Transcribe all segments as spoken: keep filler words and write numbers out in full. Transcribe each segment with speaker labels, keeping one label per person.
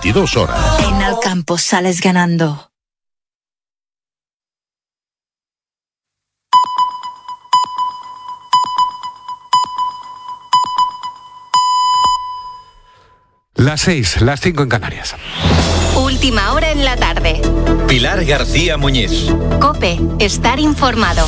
Speaker 1: veintidós horas.
Speaker 2: En el campo sales ganando.
Speaker 3: Las seis, las cinco en Canarias.
Speaker 4: Última hora en la tarde.
Speaker 5: Pilar García Muñiz.
Speaker 4: COPE, estar informado.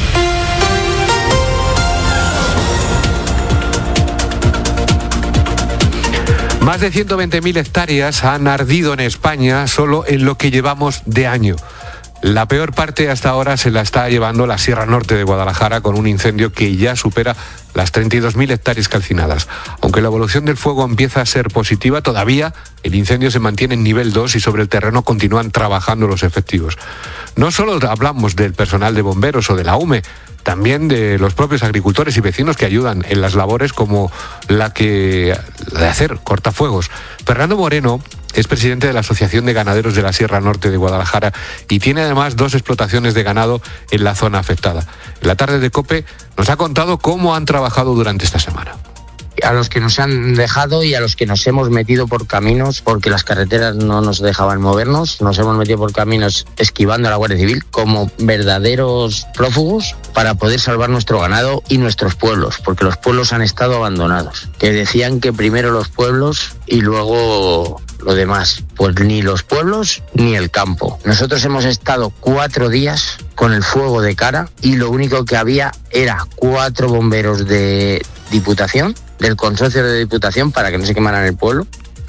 Speaker 3: Más de ciento veinte mil hectáreas han ardido en España solo en lo que llevamos de año. La peor parte hasta ahora se la está llevando la Sierra Norte de Guadalajara, con un incendio que ya supera las treinta y dos mil hectáreas calcinadas. Aunque la evolución del fuego empieza a ser positiva, todavía el incendio se mantiene en nivel dos y sobre el terreno continúan trabajando los efectivos. No solo hablamos del personal de bomberos o de la U M E, también de los propios agricultores y vecinos que ayudan en las labores como la que de hacer cortafuegos. Fernando Moreno es presidente de la Asociación de Ganaderos de la Sierra Norte de Guadalajara y tiene además dos explotaciones de ganado en la zona afectada. En la tarde de COPE nos ha contado cómo han trabajado durante esta semana.
Speaker 6: A los que nos han dejado y a los que nos hemos metido por caminos, porque las carreteras no nos dejaban movernos, nos hemos metido por caminos esquivando a la Guardia Civil como verdaderos prófugos para poder salvar nuestro ganado y nuestros pueblos, porque los pueblos han estado abandonados. Que decían que primero los pueblos y luego lo demás. Pues ni los pueblos ni el campo. Nosotros hemos estado cuatro días con el fuego de cara y lo único que había era cuatro bomberos de Diputación, del consorcio de Diputación, para que no se quemaran el pueblo.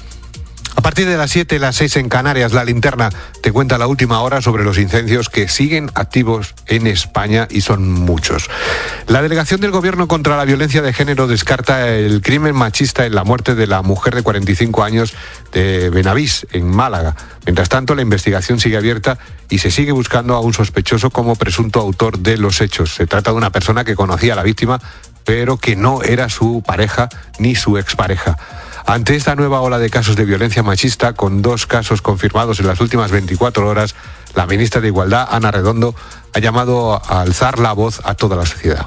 Speaker 3: A partir de las siete, las seis en Canarias, La Linterna te cuenta la última hora sobre los incendios que siguen activos en España y son muchos. La delegación del Gobierno contra la violencia de género descarta el crimen machista en la muerte de la mujer de cuarenta y cinco años de Benavís, en Málaga. Mientras tanto, la investigación sigue abierta y se sigue buscando a un sospechoso como presunto autor de los hechos. Se trata de una persona que conocía a la víctima, pero que no era su pareja ni su expareja. Ante esta nueva ola de casos de violencia machista, con dos casos confirmados en las últimas veinticuatro horas, la ministra de Igualdad, Ana Redondo, ha llamado a alzar la voz a toda la sociedad.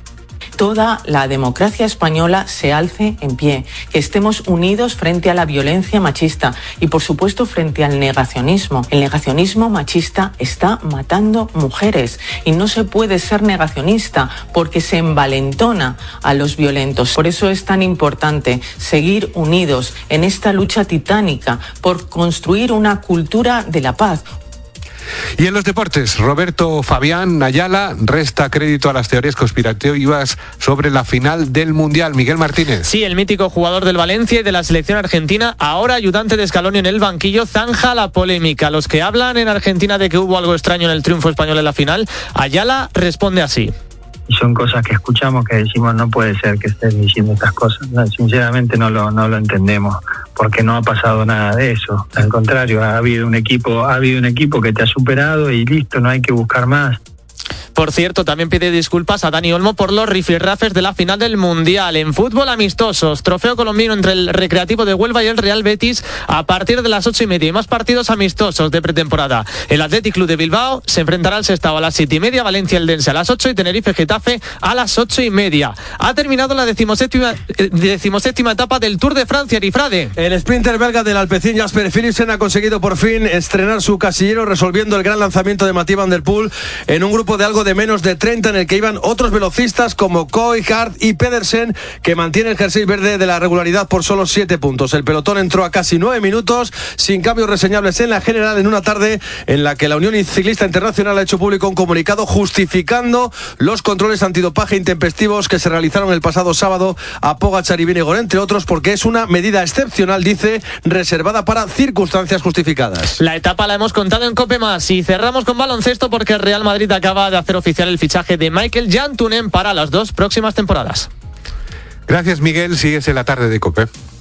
Speaker 7: Toda la democracia española se alce en pie, que estemos unidos frente a la violencia machista y, por supuesto, frente al negacionismo. El negacionismo machista está matando mujeres y no se puede ser negacionista porque se envalentona a los violentos. Por eso es tan importante seguir unidos en esta lucha titánica por construir una cultura de la paz.
Speaker 3: Y en los deportes, Roberto Fabián Ayala resta crédito a las teorías conspirativas sobre la final del Mundial. Miguel Martínez.
Speaker 8: Sí, el mítico jugador del Valencia y de la selección argentina, ahora ayudante de Scaloni en el banquillo, zanja la polémica. Los que hablan en Argentina de que hubo algo extraño en el triunfo español en la final, Ayala responde así.
Speaker 9: Y son cosas que escuchamos que decimos no puede ser que estés diciendo estas cosas. No, sinceramente no lo no lo entendemos, porque no ha pasado nada de eso. Al contrario, ha habido un equipo, ha habido un equipo que te ha superado y listo, no hay que buscar más.
Speaker 8: Por cierto, también pide disculpas a Dani Olmo por los rifirrafes de la final del Mundial. En fútbol, amistosos, trofeo colombiano entre el Recreativo de Huelva y el Real Betis a partir de las ocho y media. Y más partidos amistosos de pretemporada. El Athletic Club de Bilbao se enfrentará al Sestao a las siete y media, Valencia Eldense a las ocho y Tenerife Getafe a las ocho y media. Ha terminado la decimoséptima, eh, decimoséptima etapa del Tour de Francia, Arifrade.
Speaker 10: El sprinter belga del Alpecin, Jasper Philipsen, ha conseguido por fin estrenar su casillero, resolviendo el gran lanzamiento de Mathieu Van Der Poel en un grupo de algo de menos de treinta en el que iban otros velocistas como Koy, Hart y Pedersen, que mantiene el jersey verde de la regularidad por solo siete puntos. El pelotón entró a casi nueve minutos sin cambios reseñables en la general, en una tarde en la que la Unión Ciclista Internacional ha hecho público un comunicado justificando los controles antidopaje intempestivos que se realizaron el pasado sábado a Pogačar y Vingegaard, entre otros, porque es una medida excepcional, dice, reservada para circunstancias justificadas.
Speaker 8: La etapa la hemos contado en COPE Más y cerramos con baloncesto porque el Real Madrid acaba de hacer oficial el fichaje de Michael Jantunen para las dos próximas temporadas.
Speaker 3: Gracias, Miguel. Sigues en la tarde de COPE.